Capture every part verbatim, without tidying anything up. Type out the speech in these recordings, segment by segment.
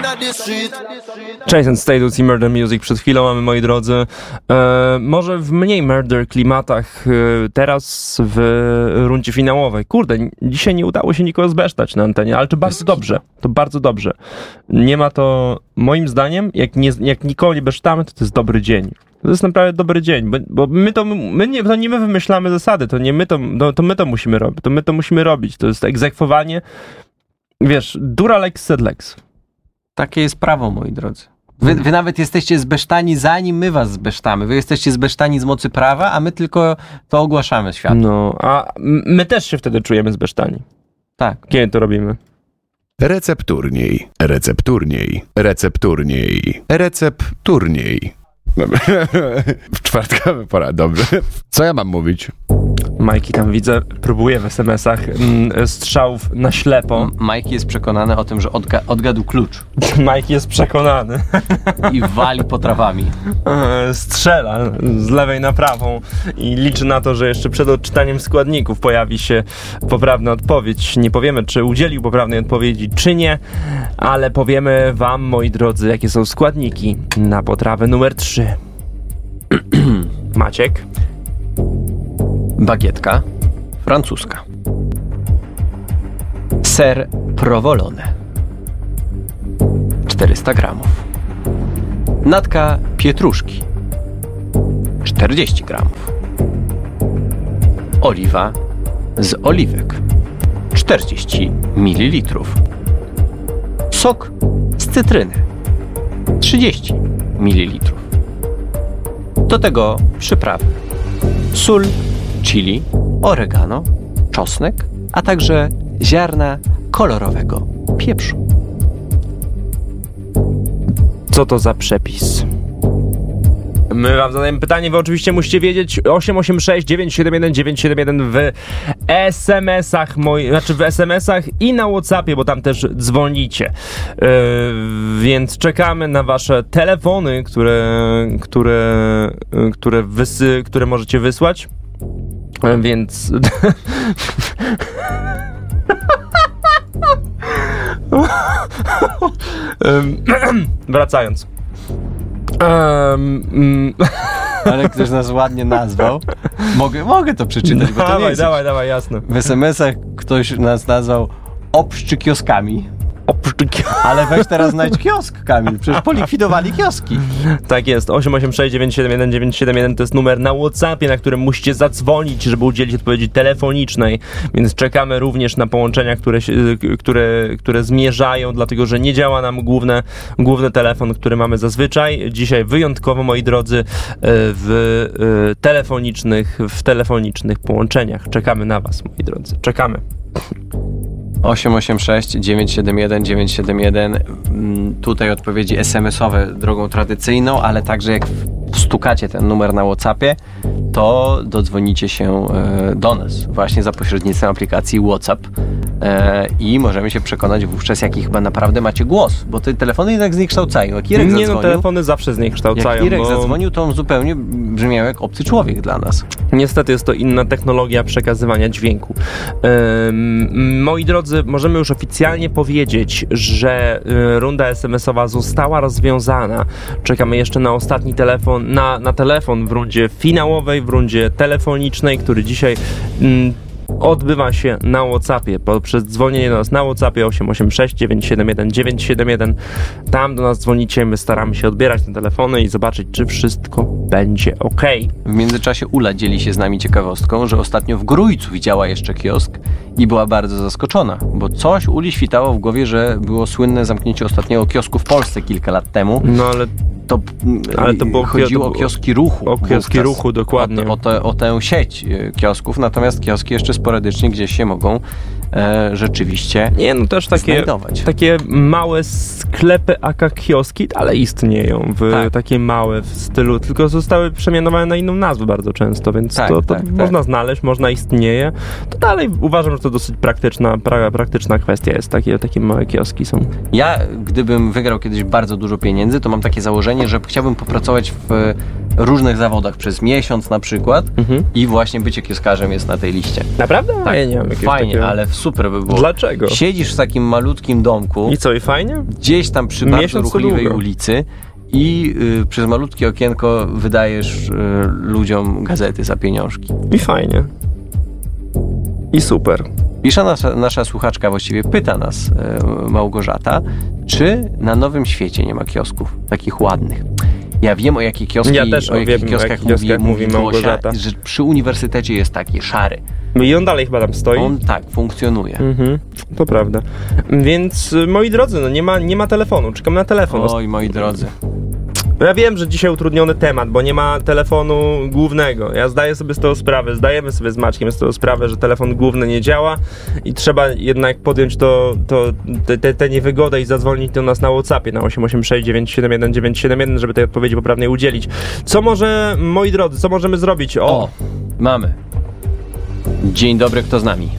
Jason Status i Murder Music przed chwilą mamy, moi drodzy. E, może w mniej murder klimatach e, teraz w rundzie finałowej. Kurde, dzisiaj nie udało się nikogo zbesztać na antenie, ale to bardzo dobrze. To bardzo dobrze. Nie ma to, moim zdaniem, jak, nie, jak nikogo nie besztamy, to to jest dobry dzień. To jest naprawdę dobry dzień, bo, bo my to, my nie, to nie my wymyślamy zasady, to nie my to, no, to my to musimy robić, to my to musimy robić. To jest egzekwowanie, wiesz, dura lex sed lex. Takie jest prawo, moi drodzy. Wy, wy nawet jesteście zbesztani, zanim my was zbesztamy. Wy jesteście zbesztani z mocy prawa, a my tylko to ogłaszamy światu. No, a my też się wtedy czujemy zbesztani. Tak. Kiedy to robimy? Recepturniej, recepturniej, recepturniej, recepturniej. W czwartkowy pora, dobrze. Co ja mam mówić? Majki tam widzę, próbuje w es em esach mm, strzałów na ślepo. Majki jest przekonany o tym, że odga- odgadł klucz. Majki jest przekonany. I wali potrawami. Strzela z lewej na prawą i liczy na to, że jeszcze przed odczytaniem składników pojawi się poprawna odpowiedź. Nie powiemy, czy udzielił poprawnej odpowiedzi, czy nie, ale powiemy wam, moi drodzy, jakie są składniki na potrawę numer trzy. Maciek? Bagietka francuska. Ser provolone czterysta gramów. Natka pietruszki czterdzieści gramów. Oliwa z oliwek czterdzieści mililitrów. Sok z cytryny trzydzieści mililitrów. Do tego przyprawy: sól, chili, oregano, czosnek, a także ziarna kolorowego pieprzu. Co to za przepis? My wam zadajemy pytanie, wy oczywiście musicie wiedzieć. Osiem osiem sześć dziewięć siedem jeden dziewięć siedem jeden w es em esach moi, znaczy w es em esach i na WhatsAppie, bo tam też dzwonicie. Yy, więc czekamy na wasze telefony, które które, które, wysy, które możecie wysłać. Yy, więc wracając. Um, mm. Ale ktoś nas ładnie nazwał. Mogę, mogę to przeczytać, bo to dawaj, nie jest... Dawaj, dawaj, jasne. W es em esach ktoś nas nazwał obszczy kioskami. Obszczy. Ale weź teraz znajdź kiosk, Kamil. Przecież polikwidowali kioski. Tak jest. osiem osiem sześć dziewięć siedem jeden dziewięć siedem jeden to jest numer na WhatsAppie, na którym musicie zadzwonić, żeby udzielić odpowiedzi telefonicznej. Więc czekamy również na połączenia, które, się, które, które zmierzają, dlatego że nie działa nam główne, główny telefon, który mamy zazwyczaj. Dzisiaj wyjątkowo, moi drodzy, w telefonicznych, w telefonicznych połączeniach. Czekamy na was, moi drodzy. Czekamy. osiem osiem sześć dziewięć siedem jeden dziewięć siedem jeden. Tutaj odpowiedzi es em esowe drogą tradycyjną, ale także jak stukacie ten numer na WhatsAppie, to dodzwonicie się do nas właśnie za pośrednictwem aplikacji WhatsApp i możemy się przekonać wówczas, jaki chyba naprawdę macie głos, bo te telefony jednak zniekształcają. Jak Irek Nie, zadzwonił, no telefony zawsze zniekształcają. Jak Irek bo... zadzwonił, to on zupełnie brzmiał jak obcy człowiek dla nas. Niestety jest to inna technologia przekazywania dźwięku. Ym, moi drodzy, możemy już oficjalnie powiedzieć, że y, runda es em esowa została rozwiązana. Czekamy jeszcze na ostatni telefon, na, na telefon w rundzie finałowej, w rundzie telefonicznej, który dzisiaj y, odbywa się na WhatsAppie, poprzez dzwonienie do nas na WhatsAppie osiem osiem sześć dziewięć siedem jeden dziewięć siedem jeden. Tam do nas dzwonicie, my staramy się odbierać te telefony i zobaczyć, czy wszystko będzie ok. W międzyczasie Ula dzieli się z nami ciekawostką, że ostatnio w Grójcu widziała jeszcze kiosk i była bardzo zaskoczona, bo coś Uli świtało w głowie, że było słynne zamknięcie ostatniego kiosku w Polsce kilka lat temu. No ale to, ale to było, chodziło to było, o kioski ruchu. O kioski ruchu, dokładnie. O, o, te, o tę sieć kiosków, natomiast kioski jeszcze sporadycznie gdzieś się mogą e, rzeczywiście Nie, no też takie, znajdować. takie małe sklepy aka kioski dalej istnieją, w tak. takie małe w stylu, tylko zostały przemianowane na inną nazwę bardzo często, więc tak, to, to tak, można tak. znaleźć, można istnieje. To dalej uważam, że to dosyć praktyczna, pra, praktyczna kwestia jest, takie, takie małe kioski są. Ja, gdybym wygrał kiedyś bardzo dużo pieniędzy, to mam takie założenie, że chciałbym popracować w różnych zawodach przez miesiąc na przykład Mhm. i właśnie bycie kioskarzem jest na tej liście. Naprawdę? Tak. Ja nie mam jakiegoś Fajnie, takiego... ale super by było. Dlaczego? Siedzisz w takim malutkim domku, I co, i fajnie? gdzieś tam przy bardzo Miesiąc to ruchliwej długo. ulicy i y, przez malutkie okienko wydajesz y, ludziom gazety za pieniążki. I fajnie. I super. Pisza nasza, nasza słuchaczka, właściwie pyta nas y, Małgorzata, czy na Nowym Świecie nie ma kiosków takich ładnych. Ja wiem, o jakich kioski, Ja też o jakich wiem, o kioskach jakich mówi, kioskach mówi Gosia, Małgorzata. że przy uniwersytecie jest taki szary. No i on dalej chyba tam stoi. On tak funkcjonuje. Mhm, to prawda. Więc y, moi drodzy, no nie ma, nie ma telefonu, czekam na telefon. Oj, moi drodzy. Ja wiem, że dzisiaj utrudniony temat, bo nie ma telefonu głównego. Ja zdaję sobie z tego sprawę, zdajemy sobie z Maćkiem z tego sprawę, że telefon główny nie działa i trzeba jednak podjąć to, to, te, te, te niewygodę i zadzwonić do nas na WhatsAppie na osiem osiem sześć dziewięć siedem jeden dziewięć siedem jeden, żeby tej odpowiedzi poprawnej udzielić. Co może, moi drodzy, co możemy zrobić? O, O, mamy. Dzień dobry, kto z nami?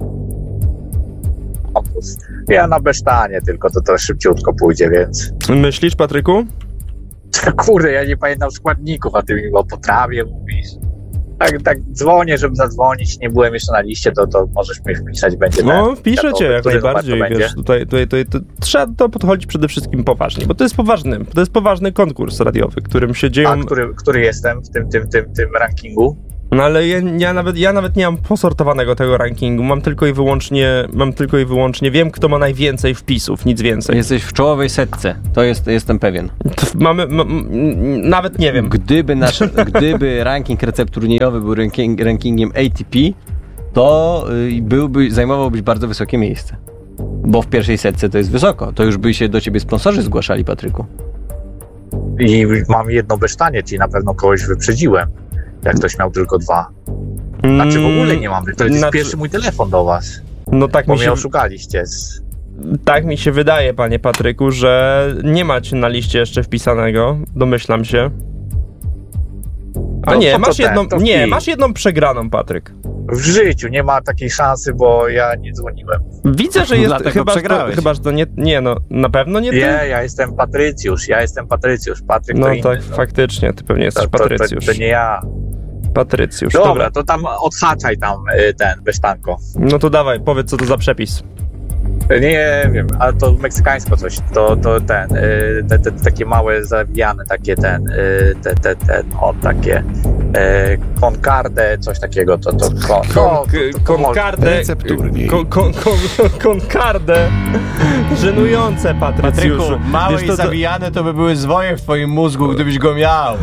Ja na besztanie tylko, to to szybciutko pójdzie, więc... myślisz, Patryku? Kurde, ja nie pamiętam składników, a ty mi o potrawie mówisz. Tak, tak dzwonię, żeby zadzwonić, nie byłem jeszcze na liście, to, to możesz mnie wpisać, będzie No, ten, wpiszę wiadomo, cię jak który numer najbardziej, to będzie. wiesz, tutaj, tutaj, tutaj to trzeba to podchodzić przede wszystkim poważnie, bo to jest poważny, to jest poważny konkurs radiowy, którym się dzieją... A który, który jestem w tym, tym, tym, tym rankingu? No ale ja, ja, nawet, ja nawet nie mam posortowanego tego rankingu, mam tylko i wyłącznie, mam tylko i wyłącznie, wiem kto ma najwięcej wpisów, nic więcej. Jesteś w czołowej setce, to jest, jestem pewien. Mamy, m, m, nawet nie wiem. Gdyby, nasz, gdyby ranking recepturniejowy był ranking, rankingiem A T P, to y, byłby, zajmowałbyś bardzo wysokie miejsce. Bo w pierwszej setce to jest wysoko. To już by się do ciebie sponsorzy zgłaszali, Patryku. I mam jedno besztanie, czyli na pewno kogoś wyprzedziłem. Jak ktoś miał tylko dwa. Znaczy w ogóle nie mam, to jest Znaczy- pierwszy mój telefon do was, No tak bo mi, się, mnie oszukaliście. tak mi się wydaje, panie Patryku, że nie macie na liście jeszcze wpisanego, domyślam się. A To nie, po co masz ten? jedną, To nie, wpij. masz jedną przegraną, Patryk. W życiu nie ma takiej szansy, bo ja nie dzwoniłem. Widzę, że jest, Dlatego chyba, że to, przegrałeś. chyba, że to nie, nie no, na pewno nie ty? Nie, ja jestem Patrycjusz, ja jestem Patrycjusz, Patryk No to inny. tak, no. faktycznie, ty pewnie jesteś to, to, to, Patrycjusz. to nie ja. Patrycjusz, Dobra, dobra. to tam odhaczaj tam y, ten besztanko. No to dawaj, powiedz co to za przepis. Nie wiem, ale to meksykańsko coś, to, to ten, y, te, te, takie małe zawijane, takie ten, y, te, te, te, o takie y, concarde, coś takiego, to, to, to, no, to, to, to Konkardę. Recepturniej. Kon, kon, kon, konkardę. Żenujące, Patrycjuszu. Wiesz, to- to- zawijane to by były zwoje w twoim mózgu, gdybyś go miał.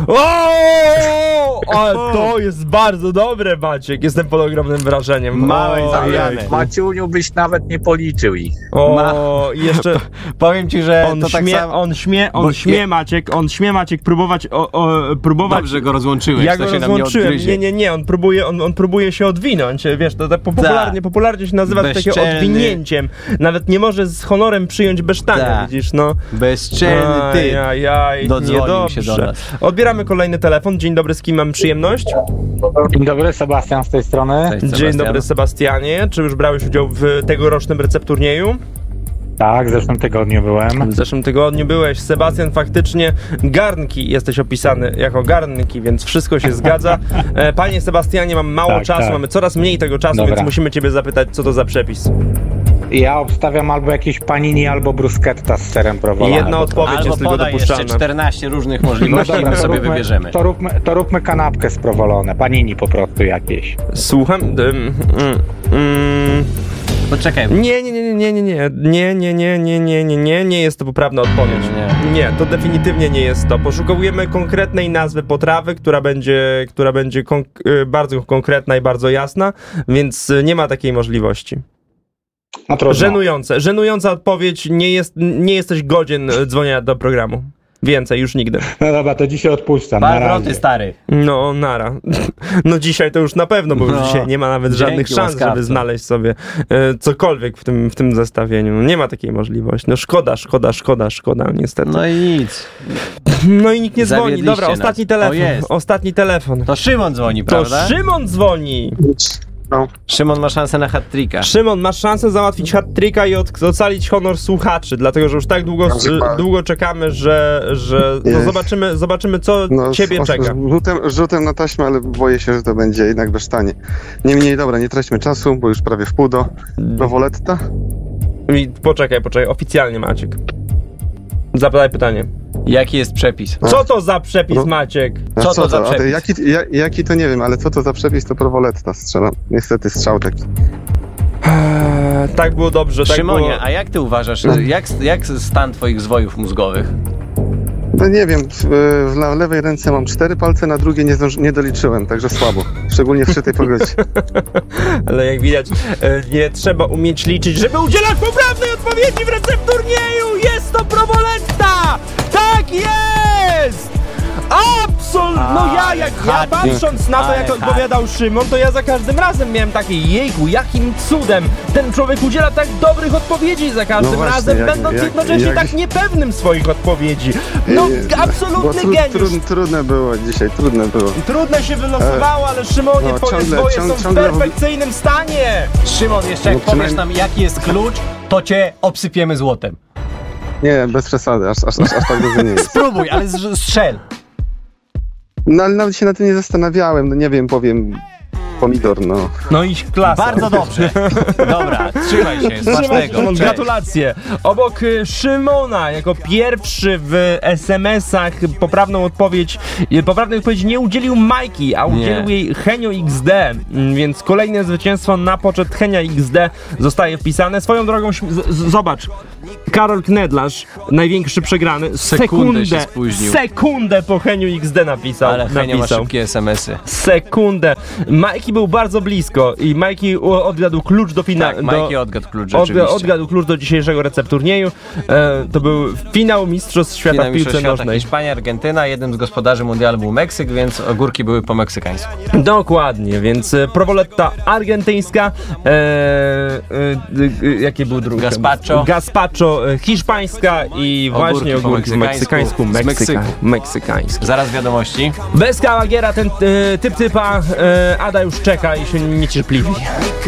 O, ale to jest bardzo dobre, Maciek. Jestem pod ogromnym wrażeniem. Małe i O, zawijane. jejku. Maciuniu byś nawet nie policzył ich. O, i jeszcze Powiem ci, że on to tak śmie, samo... on śmie, on Bo- śmie, Maciek, on śmie, Maciek, próbować, o, o, próbować... Dobrze go rozłączyłeś, Ja to go się na mnie rozłączyłem. odgryzie. Nie, nie, nie, on próbuje, on, on próbuje się odwinąć, wiesz, to tak popularnie, popularnie się nazywa to takie Bezczelny. odwinięciem. Nawet nie może z honorem przyjąć besztania, Tak. widzisz, no. Bezczelny ty. Ajajaj, Dodzwonił niedobrze. się do nas. Odbieramy kolejny telefon. Dzień dobry, z kim mam przyjemność? Dzień dobry, Sebastian z tej strony. Cześć, Dzień Sebastian. dobry, Sebastianie. Czy już brałeś udział w tegorocznym recepturnieju? Tak, w zeszłym tygodniu byłem. W zeszłym tygodniu byłeś. Sebastian, faktycznie garnki jesteś opisany jako garnki, więc wszystko się zgadza. E, Panie Sebastianie, mam mało Tak, czasu, tak. mamy coraz mniej tego czasu, Dobra. więc musimy ciebie zapytać, co to za przepis. Ja obstawiam albo jakieś panini, albo bruschetta z serem provolone. Jedna odpowiedź Albo jest tylko podaj jeszcze dopuszczalna. czternaście różnych No możliwości i dobra, my to sobie róbmy, wybierzemy. To róbmy, to róbmy kanapkę z provolone, panini po prostu jakieś. Słucham? Ym, mm, mm. Poczekaj. Nie, nie, nie, nie, nie, nie, nie, nie, nie, nie, nie, nie, nie, nie jest to poprawna odpowiedź. Nie. Nie, to definitywnie nie jest to. Poszukujemy konkretnej nazwy potrawy, która będzie, która będzie konk- y, bardzo konkretna i bardzo jasna, więc y, nie ma takiej możliwości. No trudno. Żenujące, żenująca odpowiedź, nie, jest, nie jesteś godzien y, dzwonienia do programu. Więcej, już nigdy. No dobra, to dzisiaj odpuszczam. Na Palwroty, razie. stary. No, nara. No dzisiaj to już na pewno, bo już No. dzisiaj nie ma nawet żadnych Dzięki, szans, łaskawco. żeby znaleźć sobie e, cokolwiek w tym, w tym zestawieniu. No, nie ma takiej możliwości. No szkoda, szkoda, szkoda, szkoda, niestety. No i nic. No i nikt nie dzwoni. Zawiedliście Dobra, ostatni nas. telefon. O, jest. Ostatni telefon. To Szymon dzwoni, To prawda? Szymon dzwoni. No. Szymon ma szansę na hat-tricka. Szymon, masz szansę załatwić hat-tricka i od, ocalić honor słuchaczy, dlatego że już tak długo, Proszę, długo czekamy, że, że no Jest. zobaczymy, zobaczymy, co No, ciebie z- czeka. Rzutem, rzutem na taśmę, ale boję się, że to będzie jednak besztanie. Niemniej, dobra, nie traćmy czasu, bo już prawie w pół do Rowoletta. I poczekaj, poczekaj, oficjalnie Maciek. Zapytaj pytanie. Jaki jest przepis? Co to za przepis, No. Maciek? A Co to za A to przepis? jaki, ja, jaki to nie wiem, ale co to za przepis, to Rowoletta strzelam. Niestety strzał taki. Eee, tak było dobrze, tak Szymonie, było... a jak ty uważasz, jak, jak stan twoich zwojów mózgowych? No nie wiem, w, w na lewej ręce mam cztery palce, na drugie nie, zdąż, nie doliczyłem, także słabo. Szczególnie w szczytej pogodzie. Ale jak widać, e, nie trzeba umieć liczyć, żeby udzielać poprawnej odpowiedzi w recepturnieju! Jest to Provoletta! Tak jest! Absolutnie! No ja, jak ja Ale patrząc na to, jak ale odpowiadał Szymon, to ja za każdym razem miałem takie jejku, jakim cudem ten człowiek udziela tak dobrych odpowiedzi za każdym No właśnie, razem, jak- będąc jak- jednocześnie jak- tak niepewnym swoich odpowiedzi. No, Yy, absolutny bo tru, geniusz. tru, trudne było dzisiaj, trudne było. Trudne się wylosowało, ale Szymonie, no, twoje ciągle- zwoje ciąg- są w ciągle w- perfekcyjnym stanie! Szymon, jeszcze jak No powiesz przynajmniej- nam, jaki jest klucz, to cię obsypiemy złotem. Nie, bez przesady, aż, aż, aż, aż tak dużo nie jest. Spróbuj, ale z- strzel. No ale nawet się na tym nie zastanawiałem, no nie wiem, powiem pomidor, no. No i klasa. Bardzo dobrze. Dobra, trzymaj się, smacznego. Szymon, Cześć. gratulacje. Obok y, Szymona, jako pierwszy w es em esach poprawną odpowiedź, y, poprawnej odpowiedzi nie udzielił Majki, a udzielił Nie. jej Henio iks de, mm, więc kolejne zwycięstwo na poczet Henia iks de zostaje wpisane. Swoją drogą, śm- z- z- zobacz, Karol Knedlarz, największy przegrany, Sekundę się sekundę, spóźnił. sekundę po Heniu iks de napisał. Ale Henio ma napisał. szybkie es em esy. Sekundę. Majki był bardzo blisko i Majki u- odgadł klucz do finału. Tak, Majki odgadł klucz Odga- rzeczywiście. odgadł klucz do dzisiejszego recepturnieju. E, to był finał Mistrzostw Świata Finał w piłce Mistrzostw Świata nożnej. Hiszpania, Argentyna, jednym z gospodarzy mundialu był Meksyk, więc ogórki były po meksykańsku. Dokładnie, więc e, Provoletta argentyńska, e, e, e, jakie był drugi? Gazpacho. Gazpacho e, hiszpańska i Ogórki właśnie po ogórki po meksykańsku. meksykańsku, Z Meksyka, Meksyku. meksykańskie. Zaraz wiadomości. Bez Kałagiera ten e, typ typa e, Ada już czeka i się niecierpliwi.